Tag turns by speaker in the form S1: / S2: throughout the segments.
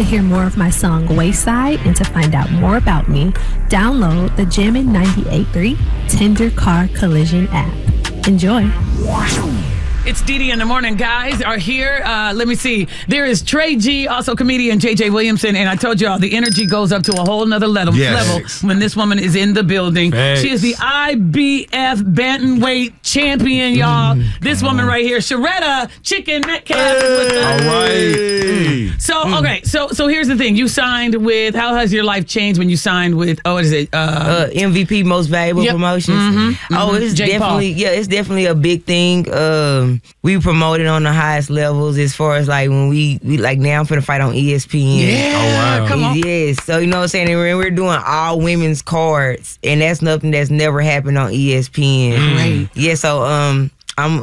S1: To hear more of my song Wayside and to find out more about me, download the Jammin' 98.3 Tender Car Collision app. Enjoy.
S2: It's Dee in the morning. Guys are here. Let me see. There is Trey G, also comedian JJ Williamson, and I told y'all the energy goes up to a whole nother level when this woman is in the building. She is the IBF bantamweight champion, y'all. This woman right here, Sharetta Chicken Metcalf.
S3: All right.
S2: So here's the thing. You signed with, how has your life changed when you signed with, what is it?
S4: MVP, Most Valuable Promotions. It's
S2: Jake
S4: definitely,
S2: Paul.
S4: it's definitely a big thing. We promoted on the highest levels as far as like when we like now I'm finna fight on ESPN.
S2: Yeah.
S3: Oh, wow.
S2: Come on.
S4: Yes. So you know what I'm saying? And we're doing all women's cards, and that's nothing that's never happened on ESPN.
S2: Great.
S4: Yeah. So I'm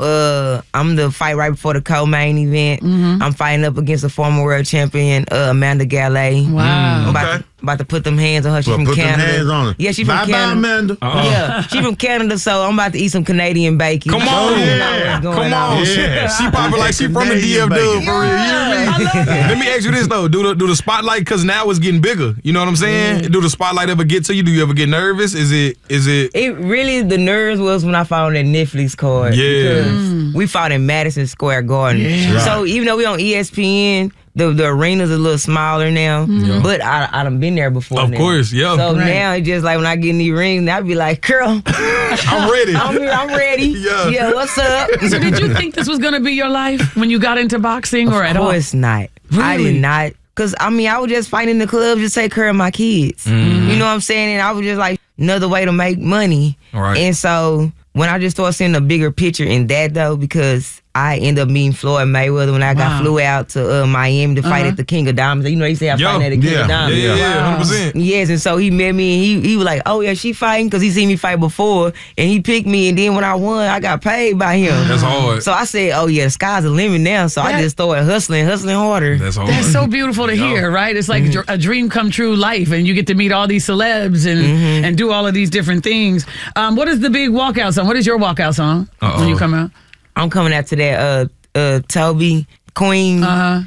S4: the fight right before the co-main event. I'm fighting up against a former world champion, Amanda Galley.
S2: Wow.
S4: I'm about to put them hands on her. She's from
S5: put
S4: Canada.
S5: them hands on her.
S4: Yeah, she's from
S5: Bye-bye,
S4: Canada.
S5: Amanda.
S4: Yeah, she's from Canada, so I'm about to eat some Canadian bacon.
S3: Come on.
S5: Yeah.
S3: Come on.
S5: Yeah.
S3: She probably like she from the
S5: Canadian
S3: DF
S5: bacon.
S3: dude for real. You hear me? Let me ask you this though. Do the spotlight, because now it's getting bigger. You know what I'm saying? Do the spotlight ever get to you? Do you ever get nervous? Is it?
S4: It really, the nerves was when I found that Netflix card.
S3: Yeah.
S4: Because we fought in Madison Square Garden.
S2: Yeah.
S4: So even though we on ESPN, the arena's a little smaller now. But I done been there before.
S3: Of
S4: now.
S3: course, yeah.
S4: So
S2: Right.
S4: now it's just like when I get in the ring, I be like, girl,
S3: I'm ready.
S4: I'm ready.
S3: Yeah.
S4: What's up?
S2: So did you think this was going to be your life when you got into boxing or at all?
S4: Of course not. I
S2: Really?
S4: did not. Because, I was just fighting in the club to take care of my kids. You know what I'm saying? And I was just like, another way to make money.
S3: Right.
S4: And so when I just started seeing a bigger picture in that, though, because I ended up meeting Floyd Mayweather when I got flew out to Miami to fight at the King of Diamonds. You know, he said I'm fighting at the King of Diamonds.
S3: Yeah, 100%.
S4: Yes, and so he met me and he was like, oh yeah, she fighting, because he seen me fight before and he picked me, and then when I won, I got paid by him.
S3: That's hard.
S4: So I said, oh yeah, the sky's the limit now. So I just started hustling harder.
S3: That's hard.
S2: That's so beautiful to hear, right? It's like a dream come true life, and you get to meet all these celebs and do all of these different things. What is the big walkout song? What is your walkout song when you come out?
S4: I'm coming out to that Toby Queen.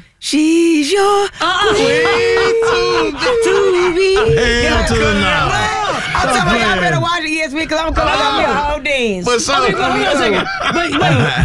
S4: She's your queen to be.
S5: Hell to the now.
S4: I'm telling you, I better watch ESPN because I'm coming out me a whole dance.
S3: What's up?
S2: Hold on a second. Wait.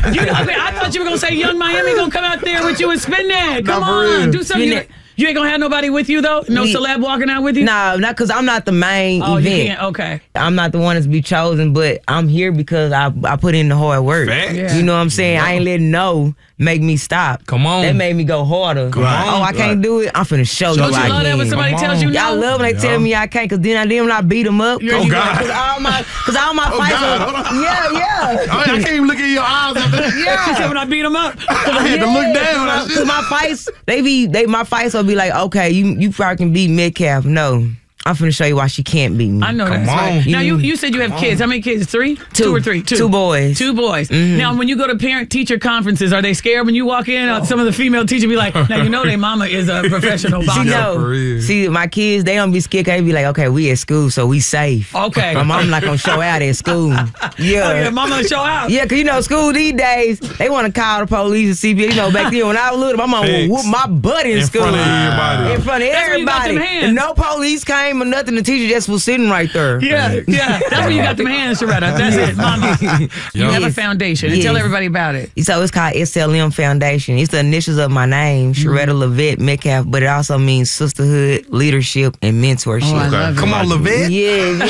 S2: I thought you were going to say Young Miami going to come out there with you and spin that. Come
S3: for
S2: on.
S3: real.
S2: Do something. You ain't going to have nobody with you, though? No celeb walking out with you?
S4: Nah, not because I'm not the main
S2: Oh,
S4: event.
S2: you can't? Okay.
S4: I'm not the one that's be chosen, but I'm here because I put in the hard work.
S3: Facts.
S2: Yeah.
S4: You know what I'm saying? I ain't letting no make me stop.
S3: Come on.
S4: That made me go harder.
S3: Come on.
S4: Oh, I can't do it. I'm finna show you
S2: Don't you
S4: I
S2: love that when
S4: can.
S2: somebody
S3: Come
S2: tells you
S3: on.
S2: no?
S4: I love when they tell me I can't, because then when I beat them up.
S2: Oh,
S3: God.
S4: Because all my fights
S5: God,
S4: are,
S5: hold on.
S4: yeah.
S5: I can't even look in your eyes after that.
S2: She said when I beat him up.
S5: I had to look down.
S4: Because my fights, my fights will be like, okay, you probably can beat Metcalf. No. I'm finna show you why she can't beat me.
S2: I know
S3: Come
S2: that's right.
S3: on.
S2: Now, you said you have kids. How many kids? 3? 2 or 3? 2.
S4: 2 boys.
S2: 2 boys. Now, when you go to parent-teacher conferences, are they scared when you walk in? Some of the female teachers be like, now, you know their mama is a professional boxer.
S3: for real.
S4: See, my kids, they don't be scared. They be like, okay, we at school, so we safe.
S2: Okay.
S4: My mom not gonna show out at school. Yeah.
S2: Oh, yeah, mama show out.
S4: Yeah, because, school these days, they want to call the police and CPS. Back then when I was little, my mom would whoop my butt in school.
S3: front of everybody.
S4: In front of
S2: That's when you got
S4: everybody.
S2: them hands.
S4: And no police came or nothing. The teacher just was sitting right there.
S2: Yeah. That's when you got them hands, Sharetta. That's it, mama. You have a
S4: Yes.
S2: foundation. And tell
S4: Yes.
S2: everybody about it.
S4: So it's called SLM Foundation. It's the initials of my name, Sharetta Levette Metcalf, but it also means sisterhood, leadership, and mentorship.
S2: Oh, I love it.
S3: Come on, Levette.
S4: Yeah.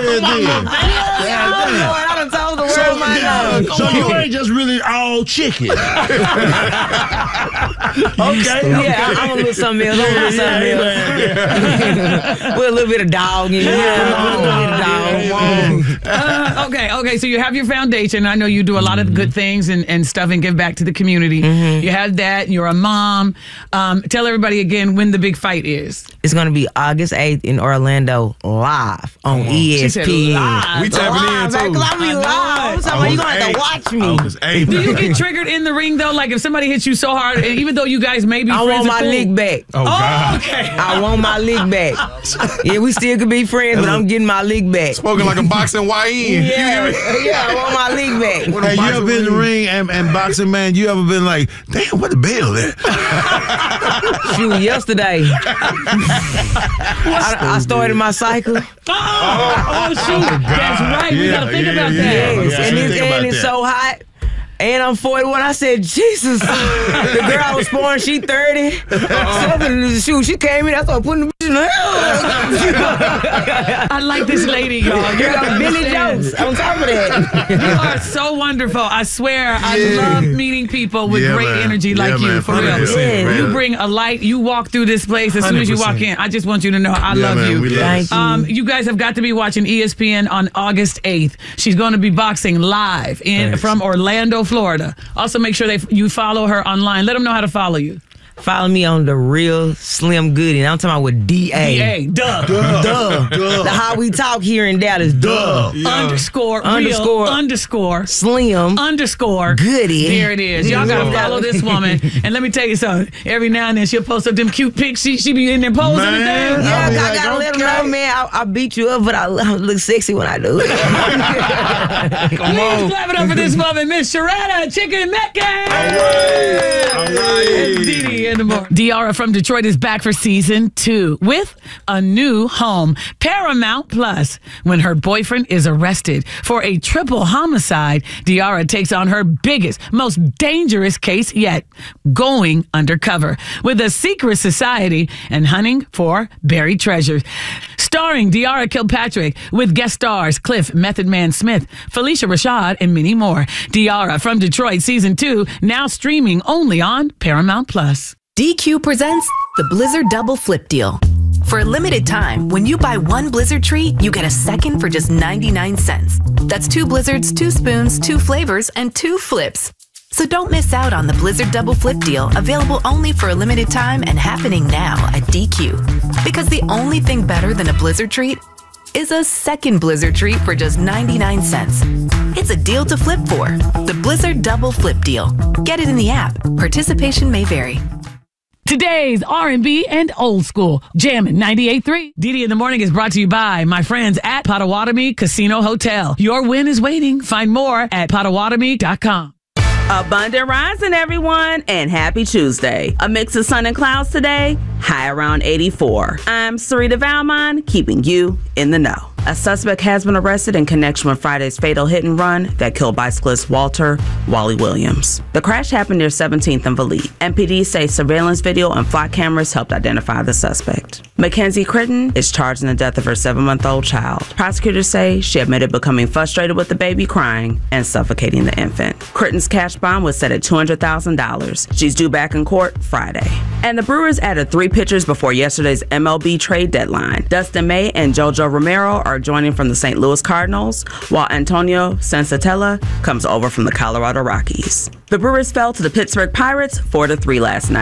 S4: I done told the world my name.
S5: So you ain't just really all chicken. Okay.
S4: Yeah, I'm a little something else. With a little bit of dog in
S2: Okay. So you have your foundation. I know you do a lot of good things and stuff and give back to the community. You have that. You're a mom. Tell everybody again when the big fight is.
S4: It's going to be August 8th in Orlando, live on ESPN.
S2: She said live.
S3: We tapping in, too.
S4: Because I'm be live. I'm talking about you going to have to watch me.
S5: August 8th.
S2: Do you get triggered in the ring, though? Like, if somebody hits you so hard, and even though you guys may be
S4: I
S2: friends
S4: want my
S2: and cool-
S4: lick back.
S3: Oh, God.
S2: Okay.
S4: I want my lick back. Yeah, we still could be friends, but I'm getting my lick back.
S3: Spoken like a boxing YN.
S4: Yeah, I want my lick back.
S5: Hey, you ever been in the ring and boxing, man? You ever been like, damn, what the bell at?
S4: Shoot, yesterday. I started my cycle.
S2: Oh, shoot. That's right. We got to think about that.
S4: Yes. And it's so hot. And I'm 41. I said, Jesus. The girl I was born, she 30. Shoot, she came in. I started putting the bitch in the hell.
S2: I like this lady, y'all.
S4: You're Billy Jones on top of that.
S2: You are so wonderful. I swear, I love meeting people with great energy like you, for real. You bring a light. You walk through this place as soon as you walk in. I just want you to know I love you.
S4: Thank you.
S2: You guys have got to be watching ESPN on August 8th. She's going to be boxing live from Orlando, Florida. Also, make sure you follow her online. Let them know how to follow you.
S4: Follow me on The Real Slim Goody. And I'm talking about with D-A.
S2: D-A. Duh.
S4: The how we talk here in Dallas. Duh.
S2: Underscore Slim Goody. There it is. Y'all got to follow this woman. And let me tell you something. Every now and then she'll post up them cute pics. She be in there posing and things.
S4: Yeah, I got to let them know, man. I beat you up, but I look sexy when I do it.
S2: Come on. Clap it up for this woman, Miss Sharetta Chicken Metcalf.
S3: All right.
S2: Didi in the morning. Diarra from Detroit is back for season 2 with a new home, Paramount Plus. When her boyfriend is arrested for a triple homicide, Diarra takes on her biggest, most dangerous case yet, going undercover with a secret society and hunting for buried treasures. Starring Diarra Kilpatrick with guest stars Cliff Method Man Smith, Felicia Rashad, and many more. Diarra from Detroit season 2 now streaming only on Paramount Plus.
S6: DQ presents the Blizzard Double Flip Deal. For a limited time, when you buy one Blizzard treat, you get a second for just 99 cents. That's 2 Blizzards, 2 spoons, 2 flavors, and 2 flips. So don't miss out on the Blizzard Double Flip Deal, available only for a limited time and happening now at DQ. Because the only thing better than a Blizzard treat is a second Blizzard treat for just 99 cents. It's a deal to flip for. The Blizzard Double Flip Deal. Get it in the app. Participation may vary.
S2: Today's R&B and old school, Jammin' 98.3. Didi in the Morning is brought to you by my friends at Potawatomi Casino Hotel. Your win is waiting. Find more at Potawatomi.com.
S7: Abundant rising, everyone, and happy Tuesday. A mix of sun and clouds today, high around 84. I'm Sarita Valmont, keeping you in the know. A suspect has been arrested in connection with Friday's fatal hit and run that killed bicyclist Walter Wally Williams. The crash happened near 17th and Valete. MPD say surveillance video and flock cameras helped identify the suspect. Mackenzie Critton is charged in the death of her 7-month-old child. Prosecutors say she admitted becoming frustrated with the baby crying and suffocating the infant. Critton's cash bond was set at $200,000. She's due back in court Friday. And the Brewers added 3 pitchers before yesterday's MLB trade deadline. Dustin May and JoJo Romero are joining from the St. Louis Cardinals, while Antonio Sensatella comes over from the Colorado Rockies. The Brewers fell to the Pittsburgh Pirates 4-3 last night.